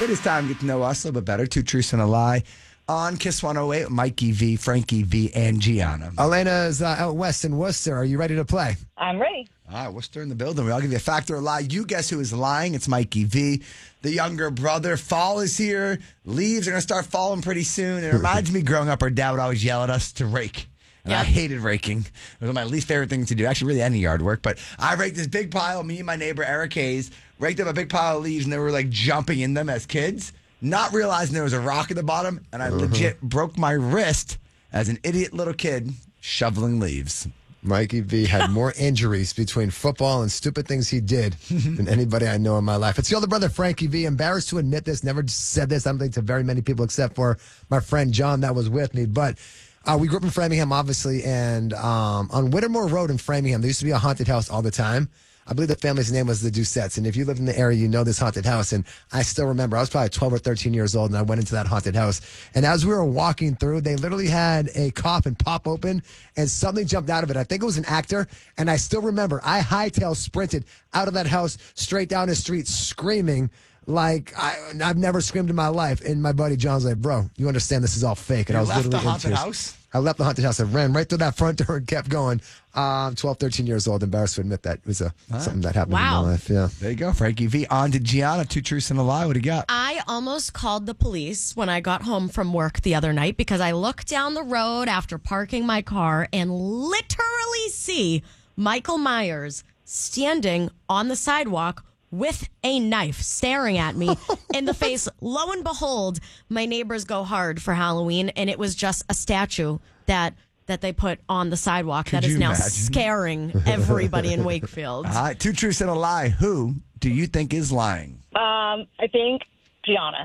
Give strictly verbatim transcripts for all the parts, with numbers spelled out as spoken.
It is time to get to know us a little bit better. Two truths and a lie on Kiss one oh eight with Mikey V, Frankie V, and Gianna. Elena is uh, out west in Worcester. Are you ready to play? I'm ready. All right, Worcester in the building. We'll give you a fact or a lie. You guess who is lying. It's Mikey V. The younger brother. Fall is here. Leaves are going to start falling pretty soon. It reminds me growing up, our dad would always yell at us to rake. And Yep. I hated raking. It was one of my least favorite things to do. Actually, really any yard work. But I raked this big pile. Me and my neighbor, Eric Hayes, raked up a big pile of leaves, and they were like jumping in them as kids, not realizing there was a rock at the bottom. And I legit broke my wrist as an idiot little kid shoveling leaves. Mikey V had more injuries between football and stupid things he did than anybody I know in my life. It's the older brother, Frankie V. Embarrassed to admit this, never said this, I don't think, to very many people except for my friend John that was with me. But uh, we grew up in Framingham, obviously, and um, on Whittemore Road in Framingham, there used to be a haunted house all the time. I believe the family's name was the Doucettes. And if you live in the area, you know this haunted house. And I still remember, I was probably twelve or thirteen years old, and I went into that haunted house. And as we were walking through, they literally had a coffin pop open, and something jumped out of it. I think it was an actor. And I still remember, I hightail sprinted out of that house, straight down the street, screaming like I, I've never screamed in my life. And my buddy John's like, bro, you understand this is all fake. And You I was left the literally in haunted tears. house? I left the haunted house. I ran right through that front door and kept going. Um, twelve, thirteen years old. Embarrassed to admit that it was a, something that happened Wow. in my life. Yeah. There you go, Frankie V. On to Gianna. Two truths and a lie. What do you got? I almost called the police when I got home from work the other night because I looked down the road after parking my car and literally see Michael Myers standing on the sidewalk with a knife staring at me in the face. Lo and behold, my neighbors go hard for Halloween, and it was just a statue that that they put on the sidewalk Could that is you now imagine? scaring everybody in Wakefield. All right, two truths and a lie. Who do you think is lying? Um, I think Gianna.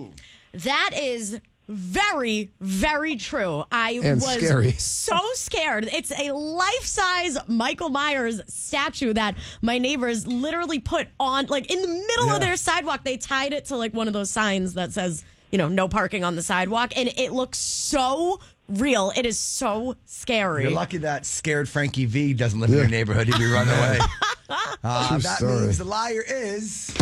That is very, very true. I And was scary. so scared. It's a life-size Michael Myers statue that my neighbors literally put on, like, in the middle Yeah. of their sidewalk. They tied it to, like, one of those signs that says, you know, no parking on the sidewalk. And it looks so real. It is so scary. You're lucky that scared Frankie V doesn't live in your neighborhood. He'd be running away. Uh, True that story. means the liar is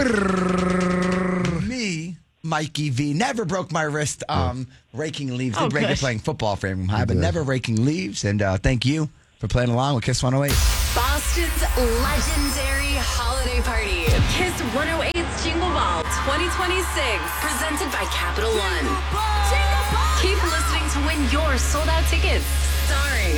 me, Mikey V. Never broke my wrist um, raking leaves. Oh, Did break it good. playing football for him high, but did. never raking leaves. And uh, thank you for playing along with Kiss one oh eight. Boston's legendary holiday party. Kiss one oh eight's Jingle Ball twenty twenty-six. Presented by Capital One. Keep listening to win your sold out tickets. Starring